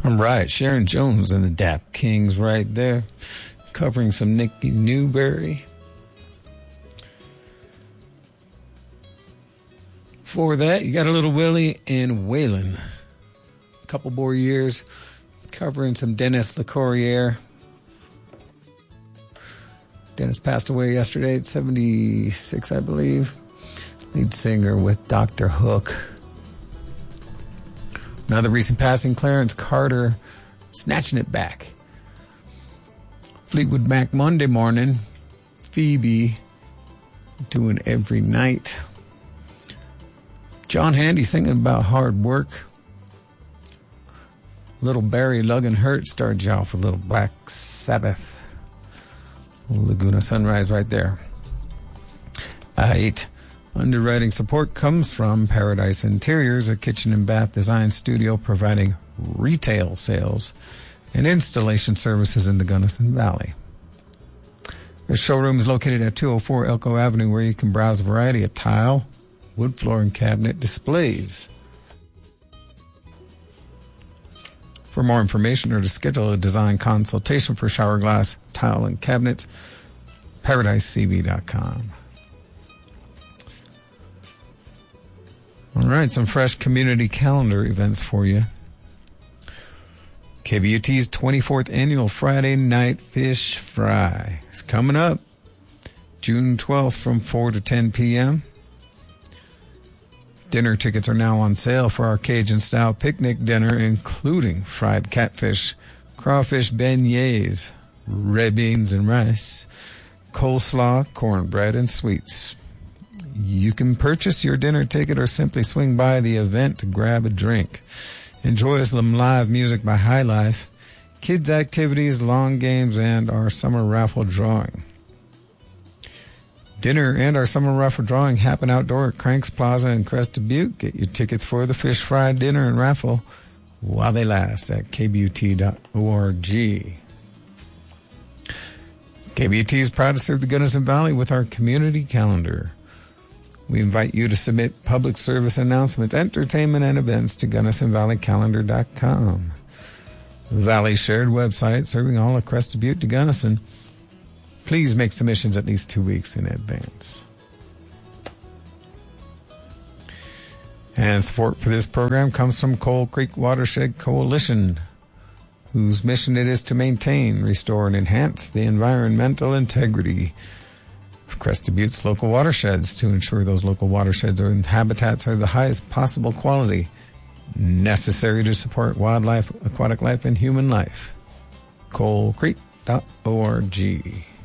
All right, Sharon Jones and the Dap Kings right there, covering some Nikki Newberry. For that, you got a Little Willie and Waylon. A couple more years covering some Dennis LeCourrier. Dennis passed away yesterday at 76, I believe. Lead singer with Dr. Hook. Another recent passing, Clarence Carter, Snatching It Back. Fleetwood Mac Monday Morning. Phoebe, Doing Every Night. John Handy singing about hard work. Little Barry Lugan-Hurt started you off with Little Black Sabbath. Laguna Sunrise right there. 8. Underwriting support comes from Paradise Interiors, a kitchen and bath design studio providing retail sales and installation services in the Gunnison Valley. Their showroom is located at 204 Elko Avenue, where you can browse a variety of tile, wood floor, and cabinet displays. For more information or to schedule a design consultation for shower glass, tile, and cabinets, paradisecb.com. All right, some fresh community calendar events for you. KBUT's 24th annual Friday Night Fish Fry is coming up June 12th from 4 to 10 p.m. Dinner tickets are now on sale for our Cajun-style picnic dinner, including fried catfish, crawfish beignets, red beans and rice, coleslaw, cornbread, and sweets. You can purchase your dinner ticket or simply swing by the event to grab a drink. Enjoy some live music by High Life, kids' activities, long games, and our summer raffle drawing. Dinner and our summer raffle drawing happen outdoor at Cranks Plaza in Crested Butte. Get your tickets for the fish fry dinner and raffle while they last at kbut.org. KBUT is proud to serve the Gunnison Valley with our community calendar. We invite you to submit public service announcements, entertainment, and events to GunnisonValleyCalendar.com. Valley shared website serving all of Crested Butte to Gunnison. Please make submissions at least 2 weeks in advance. And support for this program comes from Coal Creek Watershed Coalition, whose mission it is to maintain, restore, and enhance the environmental integrity of Crested Butte's local watersheds to ensure those local watersheds and habitats are the highest possible quality necessary to support wildlife, aquatic life, and human life. coalcreek.org.